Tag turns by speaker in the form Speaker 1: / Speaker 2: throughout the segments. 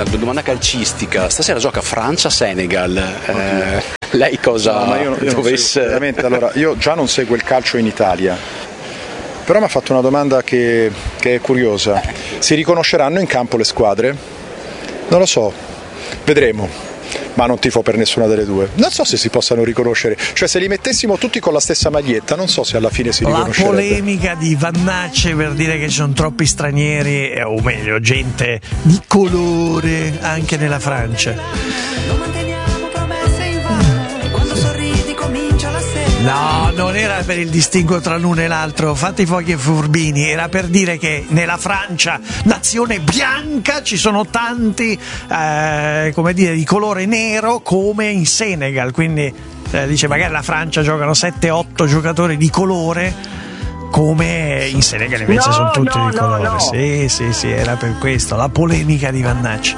Speaker 1: Alessandra, domanda calcistica. Stasera gioca Francia-Senegal. Lei cosa
Speaker 2: no, ma io
Speaker 1: dovesse...
Speaker 2: veramente, allora, io già non seguo il calcio in Italia, però mi ha fatto una domanda che è curiosa. Si riconosceranno in campo le squadre? Non lo so, vedremo. Ma non tifo per nessuna delle due. Non so se si possano riconoscere, cioè se li mettessimo tutti con la stessa maglietta, non so se alla fine si riconoscerebbe.
Speaker 3: La polemica di Vannacci per dire che ci sono troppi stranieri, o meglio, gente di colore anche nella Francia. No, non era per il distinguo tra l'uno e l'altro, fate i fuochi e furbini, era per dire che nella Francia, nazione bianca, ci sono tanti, come dire, di colore nero come in Senegal, quindi dice magari la Francia giocano 7-8 giocatori di colore, come in Senegal invece sono tutti di colore.
Speaker 4: No.
Speaker 3: Sì, era per questo, la polemica di Vannacci.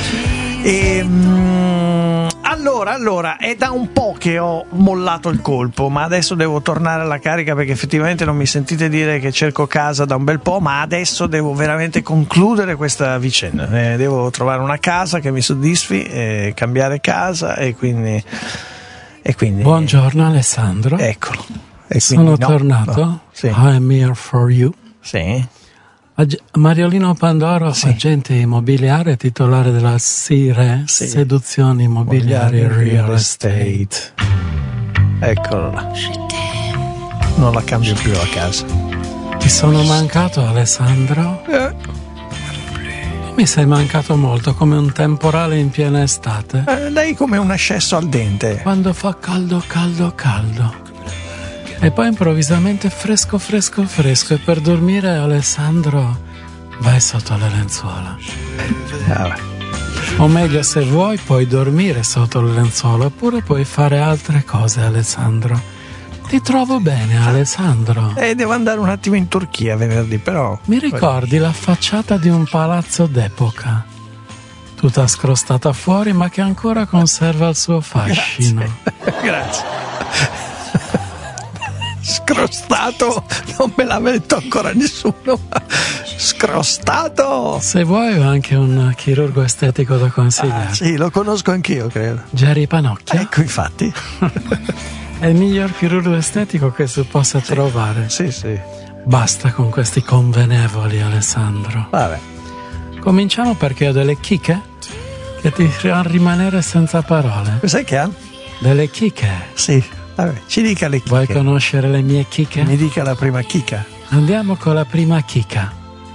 Speaker 3: Allora, è da un po' che ho mollato il colpo, ma adesso devo tornare alla carica perché effettivamente non mi sentite dire che cerco casa da un bel po', ma adesso devo veramente concludere questa vicenda. Devo trovare una casa che mi soddisfi, cambiare casa e quindi...
Speaker 5: Buongiorno Alessandro.
Speaker 3: Eccolo.
Speaker 5: Sono tornato.
Speaker 3: No. Sì.
Speaker 5: I'm here for you.
Speaker 3: Sì.
Speaker 5: Mariolino Pandoro, sì. Agente immobiliare, titolare della SIRE, sì. Seduzioni immobiliari real estate.
Speaker 3: Eccolo là. Non la cambio più a casa.
Speaker 5: Ti sono mancato, Alessandro? Mi sei mancato molto, come un temporale in piena estate.
Speaker 3: Lei come un ascesso al dente.
Speaker 5: Quando fa caldo. E poi improvvisamente fresco e per dormire, Alessandro, vai sotto le lenzuola. O meglio, se vuoi puoi dormire sotto le lenzuola oppure puoi fare altre cose, Alessandro. Ti trovo bene, Alessandro.
Speaker 3: Devo andare un attimo in Turchia venerdì, però.
Speaker 5: Mi ricordi la facciata di un palazzo d'epoca, tutta scrostata fuori ma che ancora conserva il suo fascino.
Speaker 3: Grazie. Scrostato, non me l'ha detto ancora nessuno. Scrostato.
Speaker 5: Se vuoi ho anche un chirurgo estetico da consigliare.
Speaker 3: Sì, lo conosco anch'io, credo.
Speaker 5: Jerry Panocchio.
Speaker 3: Ecco, infatti.
Speaker 5: È il miglior chirurgo estetico che si possa trovare.
Speaker 3: Sì.
Speaker 5: Basta con questi convenevoli, Alessandro.
Speaker 3: Vabbè.
Speaker 5: Cominciamo perché ho delle chicche che ti fanno rimanere senza parole.
Speaker 3: Cos'è che ha?
Speaker 5: Delle chicche.
Speaker 3: Sì. Vabbè, ci dica le chicche.
Speaker 5: Vuoi conoscere le mie chicche?
Speaker 3: Mi dica la prima chicca.
Speaker 5: Andiamo con la prima chicca.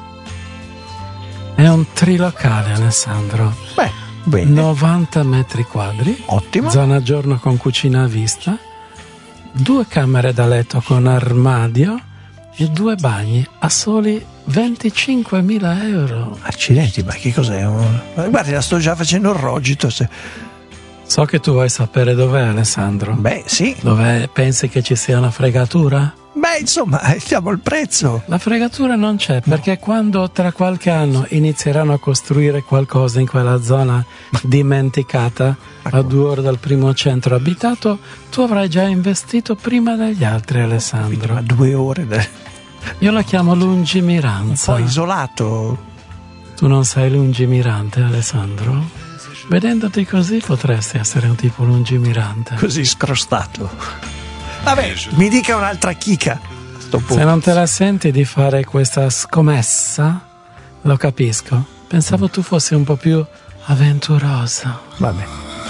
Speaker 5: È un trilocale, Alessandro.
Speaker 3: Beh, bene.
Speaker 5: 90 metri quadri.
Speaker 3: Ottimo.
Speaker 5: Zona giorno con cucina a vista. 2 camere da letto con armadio e 2 bagni a soli 25.000 euro.
Speaker 3: Accidenti, ma che cos'è? Guardi, la sto già facendo il rogito.
Speaker 5: So che tu vuoi sapere dov'è, Alessandro.
Speaker 3: Beh, sì.
Speaker 5: Dove pensi che ci sia una fregatura?
Speaker 3: Beh, insomma, siamo al prezzo.
Speaker 5: La fregatura non c'è, perché quando tra qualche anno inizieranno a costruire qualcosa in quella zona dimenticata, a 2 ore dal primo centro abitato, tu avrai già investito prima degli altri, Alessandro.
Speaker 3: A 2 ore.
Speaker 5: Io la chiamo lungimiranza.
Speaker 3: Un po' isolato.
Speaker 5: Tu non sei lungimirante, Alessandro? Vedendoti così potresti essere un tipo lungimirante.
Speaker 3: Così scrostato. Vabbè, mi dica un'altra chicca.
Speaker 5: Se non te la senti di fare questa scommessa, lo capisco. Pensavo tu fossi un po' più avventurosa.
Speaker 3: Vabbè.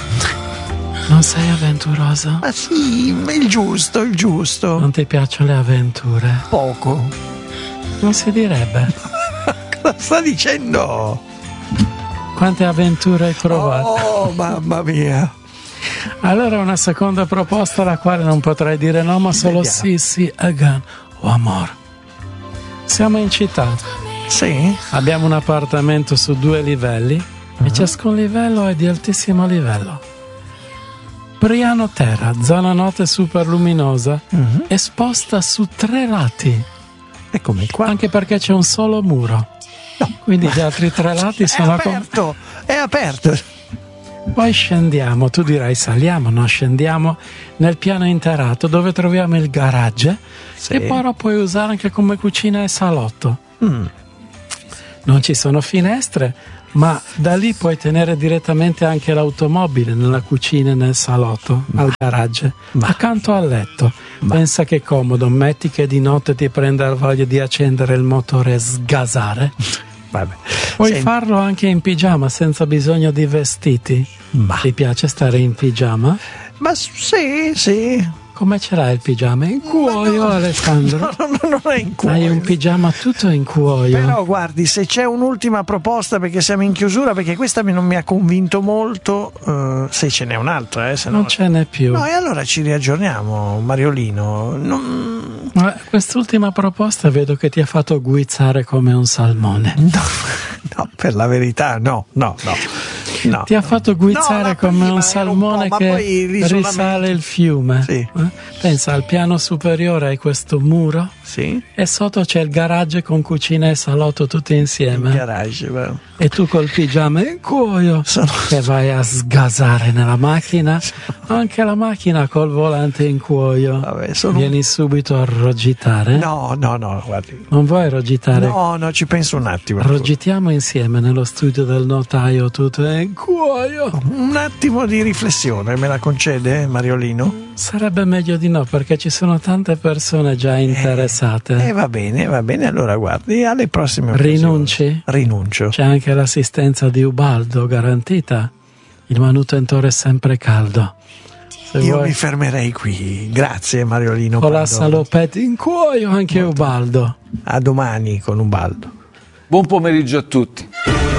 Speaker 5: Non sei avventurosa?
Speaker 3: Ma sì, il giusto.
Speaker 5: Non ti piacciono le avventure?
Speaker 3: Poco.
Speaker 5: Non si direbbe.
Speaker 3: Cosa sta dicendo?
Speaker 5: Quante avventure hai provato?
Speaker 3: Oh, mamma mia.
Speaker 5: Allora una seconda proposta alla quale non potrei dire no, ma solo sì, again o amor. Siamo in città.
Speaker 3: Sì.
Speaker 5: Abbiamo un appartamento su 2 livelli e ciascun livello è di altissimo livello. Piano terra, zona notte super luminosa, esposta su 3 lati.
Speaker 3: E come qua?
Speaker 5: Anche perché c'è un solo muro.
Speaker 3: No.
Speaker 5: Quindi gli altri 3 lati sono
Speaker 3: aperto. È aperto.
Speaker 5: Poi scendiamo, tu dirai saliamo, no, scendiamo nel piano interrato dove troviamo il garage, che però puoi usare anche come cucina e salotto. non ci sono finestre, ma da lì puoi tenere direttamente anche l'automobile nella cucina e nel salotto, al garage, accanto al letto. Pensa che comodo, metti che di notte ti prenda la voglia di accendere il motore e sgasare.
Speaker 3: Vabbè.
Speaker 5: Puoi farlo anche in pigiama senza bisogno di vestiti. Ti piace stare in pigiama?
Speaker 3: Ma sì.
Speaker 5: Come ce l'hai il pigiama? In cuoio, Alessandro?
Speaker 3: No, non è in cuoio.
Speaker 5: Hai un pigiama tutto in cuoio.
Speaker 3: Però guardi, se c'è un'ultima proposta, perché siamo in chiusura, perché questa non mi ha convinto molto, se ce n'è un'altra, se
Speaker 5: non ce n'è più.
Speaker 3: No, e allora ci riaggiorniamo, Mariolino.
Speaker 5: Ma quest'ultima proposta vedo che ti ha fatto guizzare come un salmone.
Speaker 3: No, per la verità, no.
Speaker 5: Ti ha fatto guizzare come un salmone che risale il fiume.
Speaker 3: Sì.
Speaker 5: Pensa, al piano superiore hai questo muro,
Speaker 3: sì,
Speaker 5: e sotto c'è il garage con cucina e salotto tutti insieme.
Speaker 3: Il garage, beh.
Speaker 5: E tu col pigiama in cuoio che vai a sgasare nella macchina, anche la macchina col volante in cuoio.
Speaker 3: Vabbè,
Speaker 5: vieni subito a rogitare.
Speaker 3: No, guardi.
Speaker 5: Non vuoi rogitare?
Speaker 3: No, ci penso un attimo.
Speaker 5: Rogitiamo insieme nello studio del notaio, tutto in cuoio.
Speaker 3: Un attimo di riflessione, me la concede, Mariolino?
Speaker 5: Sarebbe meglio di no, perché ci sono tante persone già interessate.
Speaker 3: Va bene, allora guardi, alle prossime occasioni.
Speaker 5: Rinunci?
Speaker 3: Rinuncio.
Speaker 5: C'è anche l'assistenza di Ubaldo garantita. Il manutentore è sempre caldo.
Speaker 3: Io mi fermerei qui. Grazie, Mariolino.
Speaker 5: Con la salopette in cuoio anche Ubaldo.
Speaker 3: A domani con Ubaldo.
Speaker 4: Buon pomeriggio a tutti.